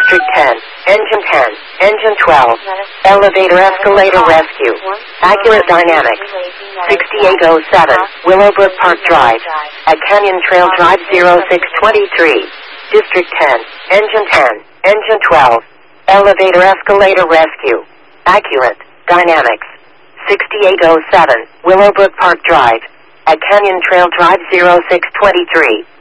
District 10, Engine 10, Engine 12, Elevator Escalator Rescue, Accurate Dynamics, 6807, Willowbrook Park Drive, at Canyon Trail Drive 0623, District 10, Engine 10, Engine 12, Elevator Escalator Rescue, Accurate Dynamics, 6807, Willowbrook Park Drive, at Canyon Trail Drive 0623.